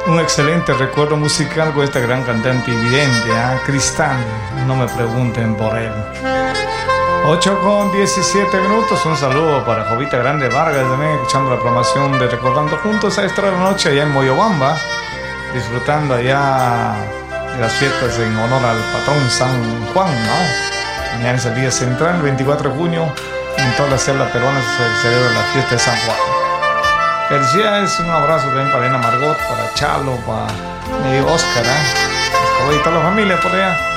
Un excelente recuerdo musical con esta gran cantante y vidente, Cristal, no me pregunten por él. 8:17. Un saludo para Jovita Grande Vargas, también escuchando la programación de Recordando Juntos a esta hora de la noche allá en Moyobamba, disfrutando allá de las fiestas en honor al patrón San Juan, ¿no? Mañana es el día central, el 24 de junio, en toda la selva peruana se celebra la fiesta de San Juan. Felicidades, un abrazo también para Elena Margot, para Chalo, para Oscar, y toda la familia por allá.